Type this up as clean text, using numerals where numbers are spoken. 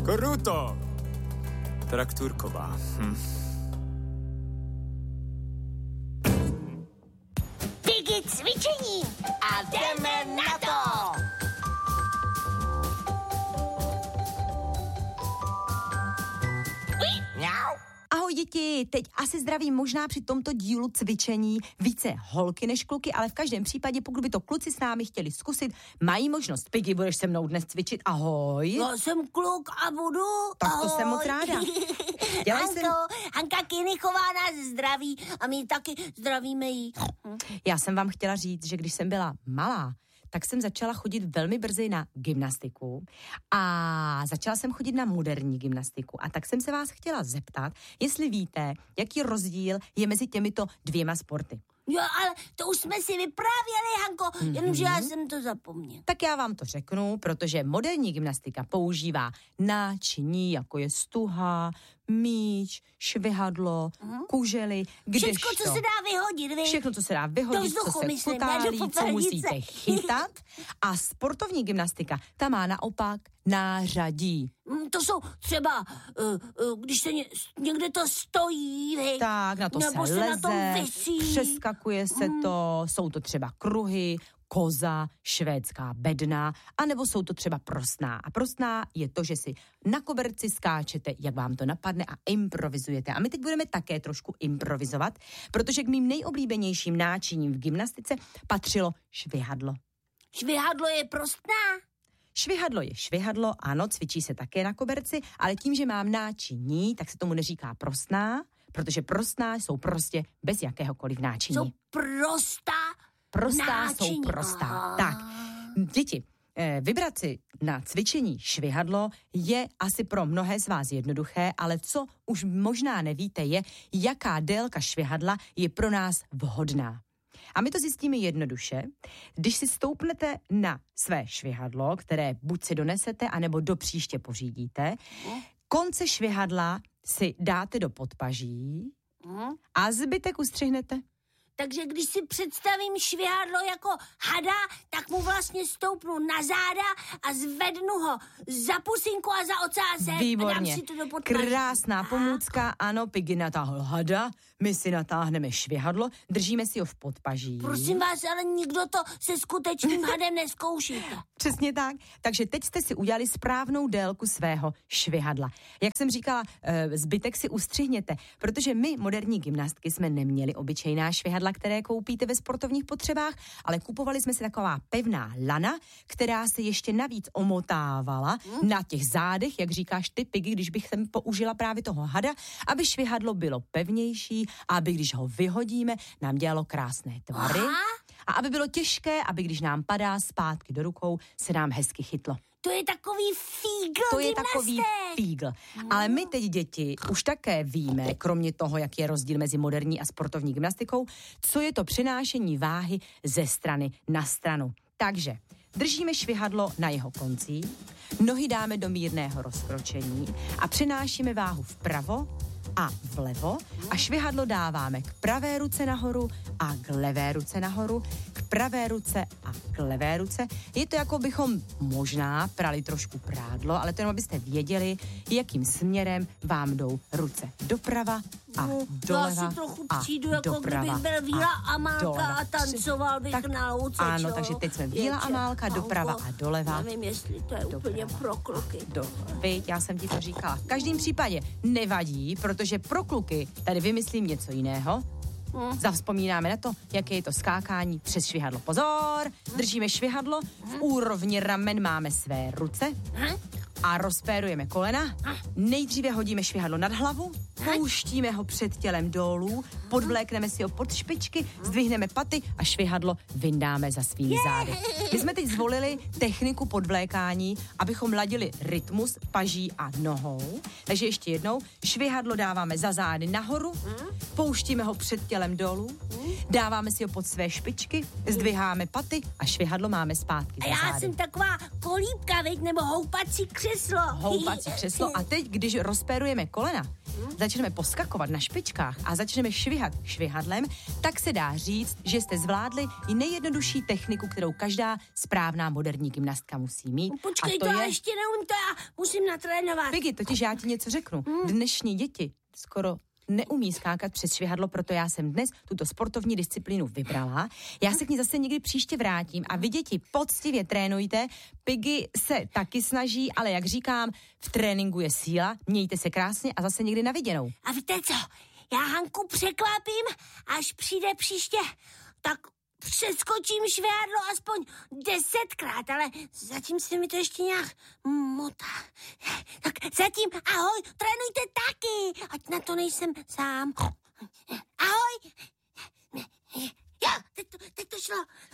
Kruto! Traktůrková. Piggy cvičení a jdeme na to! Ahoj děti, teď asi zdravím možná při tomto dílu cvičení více holky než kluky, ale v každém případě, pokud by to kluci s námi chtěli zkusit, mají možnost. Piggy, budeš se mnou dnes cvičit, ahoj. Já jsem kluk a budu. Tak to ahoj. jsem moc ráda. Hanka Kinichová nás zdraví a my taky zdravíme jí. Já jsem vám chtěla říct, že když jsem byla malá, tak jsem začala chodit velmi brzy na gymnastiku a začala jsem chodit na moderní gymnastiku. A tak jsem se vás chtěla zeptat, jestli víte, jaký rozdíl je mezi těmito dvěma sporty. Jo, ale to už jsme si vyprávěli, Hanko, jenomže já jsem to zapomněl. Tak já vám to řeknu, protože moderní gymnastika používá náčiní, jako je stuha, míč, švihadlo, kužely, Všechno, co se dá vyhodit, vy? Všechno, co se dá vyhodit, co se kutálí, co musíte chytat. A sportovní gymnastika, ta má naopak nářadí. To jsou třeba, když se někde to stojí, vy? Tak, na to nebo se leze, na tom visí. přeskakuje se to, jsou to třeba kruhy, koza, švédská bedna, anebo jsou to třeba prostná. A prostná je to, že si na koberci skáčete, jak vám to napadne a improvizujete. A my teď budeme také trošku improvizovat, protože k mým nejoblíbenějším náčiním v gymnastice patřilo švihadlo. Švihadlo je prostná? Švihadlo je švihadlo, ano, cvičí se také na koberci, ale tím, že mám náčiní, tak se tomu neříká prostná, protože prostná jsou prostě bez jakéhokoliv náčiní. Jsou prostá náčiní. Jsou prostá. Tak, děti, vybrat si na cvičení švihadlo je asi pro mnohé z vás jednoduché, ale co už možná nevíte je, jaká délka švihadla je pro nás vhodná. A my to zjistíme jednoduše, když si stoupnete na své švihadlo, které buď si donesete, anebo do příště pořídíte, konce švihadla si dáte do podpaží a zbytek ustřihnete. Takže když si představím švihadlo jako hada, tak mu vlastně stoupnu na záda a zvednu ho za pusinku a za ocásek. Výborně. A dám si to do podpaží. Krásná pomůcka, ano, Piggy natáhl hada, my si natáhneme švihadlo, držíme si ho v podpaží. Prosím vás, ale nikdo to se skutečným hadem neskoušíte. Přesně tak. Takže teď jste si udělali správnou délku svého švihadla. Jak jsem říkala, zbytek si ustřihněte, protože my, moderní gymnastky, jsme neměli obyčejná švihadla, které koupíte ve sportovních potřebách, ale kupovali jsme si taková pevná lana, která se ještě navíc omotávala na těch zádech, jak říkáš ty, Piggy, když bych sem použila právě toho hada, aby švihadlo bylo pevnější a aby když ho vyhodíme, nám dělalo krásné tvary. A aby bylo těžké, aby když nám padá zpátky do rukou, se nám hezky chytlo. To je takový fígl To je gymnastek. takový fígl. Ale my teď, děti, už také víme, kromě toho, jak je rozdíl mezi moderní a sportovní gymnastikou, co je to přenášení váhy ze strany na stranu. Takže držíme švihadlo na jeho koncích, nohy dáme do mírného rozkročení a přenášíme váhu vpravo a vlevo a švihadlo dáváme k pravé ruce nahoru a k levé ruce nahoru, k pravé ruce a k levé ruce. Je to, jako bychom možná prali trošku prádlo, ale to jenom abyste věděli, jakým směrem vám jdou ruce doprava a doleva. Já si trochu a přijdu, jako doprava kdybych byl Víla a Amálka doleva. a tancoval bych Tak, na louce, ano, čo? takže teď jsme Víla Amálka, doprava a doleva. Nevím, jestli to je úplně pro kluky. Viď, já jsem ti to říkala. V každém případě nevadí, protože pro kluky tady vymyslím něco jiného. Zavzpomínáme na to, jaké je to skákání přes švihadlo. Pozor, držíme švihadlo, v úrovni ramen máme své ruce a rozpérujeme kolena. Nejdříve hodíme švihadlo nad hlavu, pouštíme ho před tělem dolů, podvlékneme si ho pod špičky, zdvihneme paty a švihadlo vyndáme za svými zády. My jsme teď zvolili techniku podvlékání, abychom ladili rytmus paží a nohou. Takže ještě jednou, švihadlo dáváme za zády nahoru, pouštíme ho před tělem dolů, dáváme si ho pod své špičky, zdviháme paty a švihadlo máme zpátky za A já zády. jsem taková kolíbka, veď, nebo houpací křeslo. Houpací křeslo. A teď, když rozpérujeme kolena, začneme poskakovat na špičkách a začneme švihat švihadlem, tak se dá říct, že jste zvládli i nejjednodušší techniku, kterou každá správná moderní gymnastka musí mít. Počkej, to já ještě neumím, to já musím natrénovat. Piggy, totiž já ti něco řeknu. Dnešní děti skoro neumí skákat přes švihadlo, proto já jsem dnes tuto sportovní disciplínu vybrala. Já se k ní zase někdy příště vrátím a vy děti poctivě trénujte. Piggy se taky snaží, ale jak říkám, v tréninku je síla. Mějte se krásně a zase někdy na viděnou. A víte co, já Hanku překvapím, až přijde příště, tak přeskočím švihadlo aspoň 10krát, ale zatím se mi to ještě nějak motá. Tak zatím ahoj, trénujte taky, ať na to nejsem sám. Ahoj. Jo, teď to šlo.